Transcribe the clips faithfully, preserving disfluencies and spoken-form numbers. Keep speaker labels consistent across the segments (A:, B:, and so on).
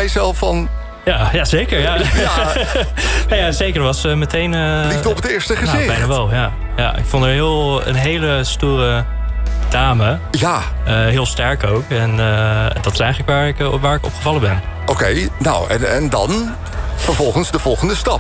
A: jezelf van...
B: Ja, ja zeker. Ja.
A: Ja.
B: ja, ja, zeker. was uh, meteen... Uh,
A: liefde op het eerste gezicht.
B: Nou, bijna wel, ja. ja. Ik vond haar heel, een hele stoere dame.
A: Ja.
B: Uh, heel sterk ook. En uh, dat is eigenlijk waar ik, uh, waar ik opgevallen ben.
A: Oké, okay, nou, en, en dan vervolgens de volgende stap.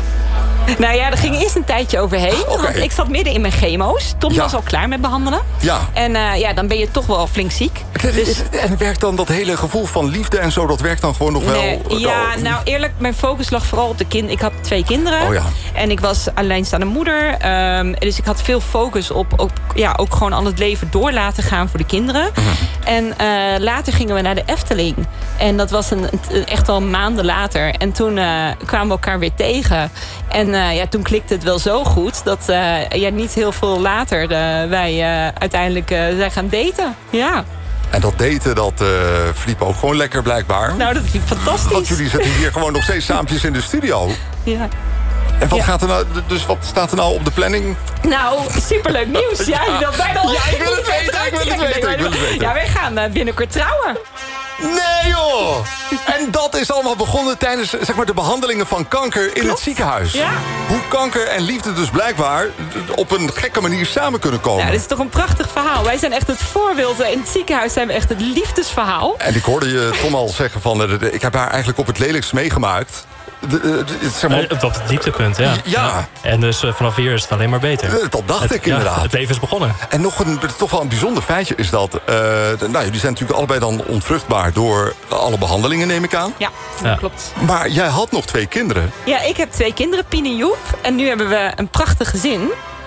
C: Nou ja, er ging eerst een tijdje overheen.
A: Okay.
C: Want ik zat midden in mijn chemo's. Tom ja. was al klaar met behandelen.
A: Ja.
C: En uh, ja, dan ben je toch wel flink ziek.
A: Dus... En werkt dan dat hele gevoel van liefde en zo... dat werkt dan gewoon nog
C: nee,
A: wel...
C: Ja, nou eerlijk, mijn focus lag vooral op de kind. Ik had twee kinderen.
A: Oh ja.
C: En ik was alleenstaande moeder. Um, dus ik had veel focus op, op ja, ook gewoon al het leven door laten gaan voor de kinderen. Mm-hmm. En uh, later gingen we naar de Efteling. En dat was een, een, echt al maanden later. En toen uh, kwamen we elkaar weer tegen. En uh, ja, toen klikte het wel zo goed... dat uh, ja, niet heel veel later uh, wij uh, uiteindelijk uh, zijn gaan daten. Ja.
A: En dat daten, dat uh, verliep ook gewoon lekker blijkbaar.
C: Nou, dat liep fantastisch.
A: Want jullie zitten hier gewoon nog steeds saampjes in de studio.
C: Ja.
A: En wat,
C: ja.
A: gaat er nou, dus wat staat er nou op de planning?
C: Nou, superleuk nieuws. Ja, je wilt bijna al...
A: Ja, ik wil het weten, ik wil het weten, ik wil het weten.
C: Ja, wij gaan uh, binnenkort trouwen.
A: Nee joh! En dat is allemaal begonnen tijdens zeg maar, de behandelingen van kanker in
C: Klopt.
A: het ziekenhuis.
C: Ja.
A: Hoe kanker en liefde dus blijkbaar op een gekke manier samen kunnen komen.
C: Ja, dit is toch een prachtig verhaal. Wij zijn echt het voorbeeld. In het ziekenhuis zijn we echt het liefdesverhaal.
A: En ik hoorde je Tom al zeggen van... ik heb haar eigenlijk op het lelijkst meegemaakt. De, de, de, zeg maar...
B: Op het dieptepunt, ja.
A: ja.
B: ja. En dus uh, vanaf hier is het alleen maar beter.
A: Dat dacht
B: het,
A: ik inderdaad.
B: Ja, het leven is begonnen.
A: En nog een, toch wel een bijzonder feitje is dat... Uh, nou, jullie zijn natuurlijk allebei dan ontvruchtbaar... door alle behandelingen, neem ik aan.
C: Ja,
B: ja.
C: klopt.
A: Maar jij had nog twee kinderen.
C: Ja, ik heb twee kinderen, Pien en Joep. En nu hebben we een prachtig gezin.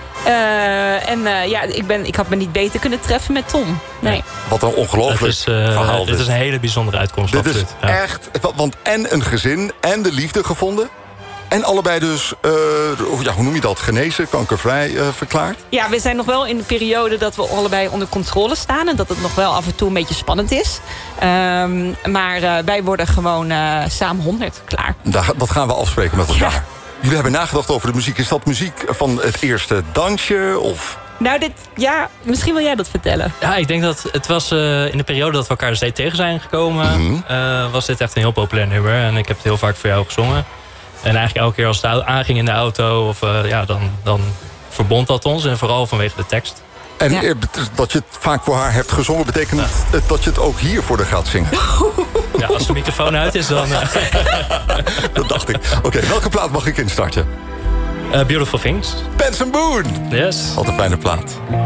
C: Uh, en uh, ja, ik, ben, ik had me niet beter kunnen treffen met Tom. Nee.
A: Ja, wat een ongelooflijk
B: is, uh,
A: verhaal.
B: Dit is een hele bijzondere uitkomst.
A: Dit
B: absoluut.
A: is
B: ja.
A: echt... Want en een gezin en de liefde gevonden... En allebei dus, uh, ja, hoe noem je dat, genezen, kankervrij uh, verklaard?
C: Ja, we zijn nog wel in de periode dat we allebei onder controle staan... en dat het nog wel af en toe een beetje spannend is. Um, maar uh, wij worden gewoon uh, samen honderd, klaar.
A: Daar, dat gaan we afspreken met elkaar.
C: Ja.
A: Jullie hebben nagedacht over de muziek. Is dat muziek van het eerste dansje? Of...
C: Nou, dit, ja, misschien wil jij dat vertellen.
B: Ja, ik denk dat het was uh, in de periode dat we elkaar steeds tegen zijn gekomen... Mm-hmm. uh, was dit echt een heel populair nummer. En ik heb het heel vaak voor jou gezongen. En eigenlijk elke keer als het aanging in de auto... Of, uh, ja, dan, dan verbond dat ons. En vooral vanwege de tekst.
A: En
C: ja.
A: dat je het vaak voor haar hebt gezongen... betekent ja. dat je het ook hier voor haar gaat zingen?
B: Ja, als de microfoon uit is, dan... Uh...
A: dat dacht ik. Oké, okay, welke plaat mag ik instarten?
B: Uh, Beautiful Things.
A: Benson Boone!
B: Yes.
A: Wat een fijne plaat.